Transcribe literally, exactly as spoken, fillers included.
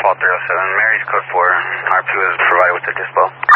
Paul three oh seven, Mary's code four, R P was provided with the dispo.